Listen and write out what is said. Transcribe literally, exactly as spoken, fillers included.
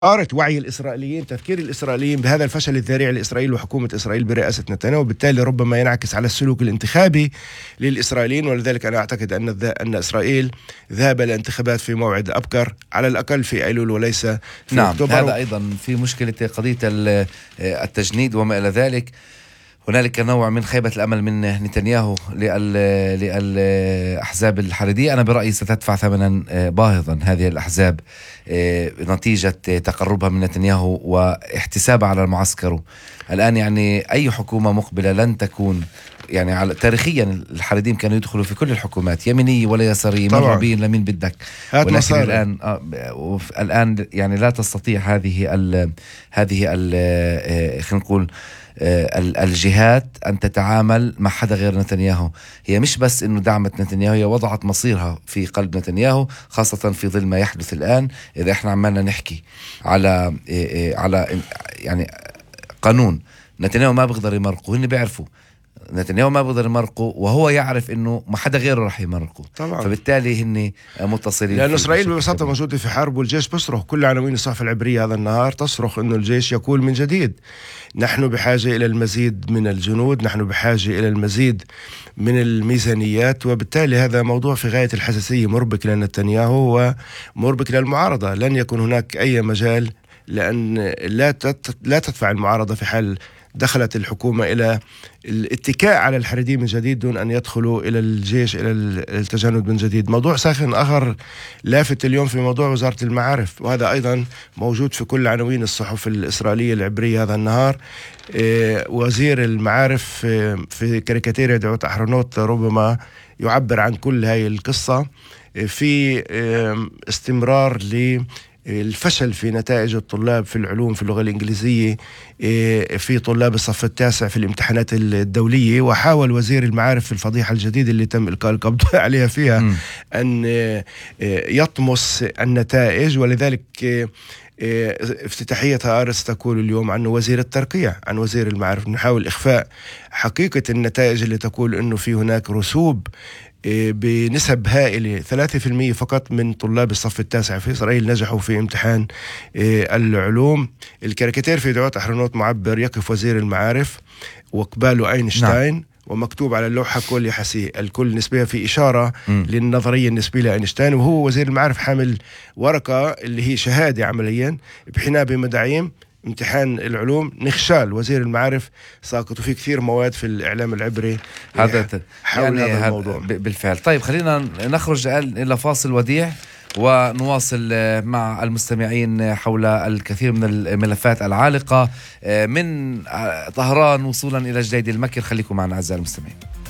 أثارت وعي الإسرائيليين، تفكير الإسرائيليين بهذا الفشل الذريع لإسرائيل وحكومة إسرائيل برئاسة نتنياهو، وبالتالي ربما ينعكس على السلوك الانتخابي للإسرائيليين. ولذلك أنا أعتقد أن أن إسرائيل ذهب إلى انتخابات في موعد أبكر، على الأقل في أيلول وليس في نعم أكتوبر. هذا أيضا في مشكلة قضية التجنيد وما إلى ذلك. هنالك نوع من خيبة الأمل من نتنياهو للأحزاب الحريدية. أنا برأيي ستدفع ثمنا باهظا هذه الأحزاب نتيجة تقربها من نتنياهو واحتسابها على المعسكر الآن. يعني أي حكومة مقبلة لن تكون، يعني على تاريخيا الحريديم كانوا يدخلوا في كل الحكومات، يمينية ولا يسارية، مرغبين لمين بدك، ولكن مصاري. الآن آه الآن يعني لا تستطيع هذه ال هذه ال خلينا نقول الجهات أن تتعامل مع حدا غير نتنياهو. هي مش بس إنه دعمت نتنياهو، هي وضعت مصيرها في قلب نتنياهو، خاصة في ظل ما يحدث الآن. إذا إحنا عمالنا نحكي على على يعني قانون نتنياهو ما بيقدر يمرقه، هن بيعرفوا نتنياهو ما بيقدر يمرقه، وهو يعرف انه ما حدا غيره راح يمرقه طبعا. فبالتالي هن متصلين، لأن إسرائيل ببساطة موجودة في حرب، والجيش بيصرخ. كل عناوين الصحف العبرية هذا النهار تصرخ انه الجيش يكول من جديد. نحن بحاجة إلى المزيد من الجنود، نحن بحاجة إلى المزيد من الميزانيات، وبالتالي هذا موضوع في غاية الحساسية، مربك لنتنياهو ومربك للمعارضة. لن يكون هناك أي مجال، لأن لا لا تدفع المعارضة في حال دخلت الحكومة إلى الاتكاء على الحريديم من جديد دون أن يدخلوا إلى الجيش إلى التجند من جديد. موضوع ساخن آخر لافت اليوم في موضوع وزارة المعارف، وهذا أيضا موجود في كل عناوين الصحف الإسرائيلية العبرية هذا النهار. وزير المعارف في كاريكاتير دعوت أحرنوت ربما يعبر عن كل هاي القصة، في استمرار ل الفشل في نتائج الطلاب في العلوم في اللغة الإنجليزية في طلاب الصف التاسع في الامتحانات الدولية. وحاول وزير المعارف في الفضيحة الجديدة اللي تم إلقاء القبض عليها فيها م. أن يطمس النتائج، ولذلك افتتاحية هآرتس تقول اليوم عن وزير الترقية، عن وزير المعارف، نحاول إخفاء حقيقة النتائج اللي تقول أنه في هناك رسوب بنسب هائلة. ثلاثة في المية فقط من طلاب الصف التاسع في إسرائيل نجحوا في امتحان العلوم. الكاريكاتير في دعوات أحرنوت معبر يقف وزير المعارف وقباله أينشتاين، نعم. ومكتوب على اللوحة كل يحسي الكل نسبية، في إشارة م. للنظرية النسبية لأينشتاين. وهو وزير المعارف حامل ورقة اللي هي شهادة عمليا بحناء بمداعيم امتحان العلوم. نخشال وزير المعارف ساقط. وفي كثير مواد في الإعلام العبري هذا حول يعني هذا الموضوع بالفعل. طيب خلينا نخرج إلى فاصل وديع ونواصل مع المستمعين حول الكثير من الملفات العالقة من طهران وصولا إلى جديد المكر. خليكم معنا أعزائي المستمعين.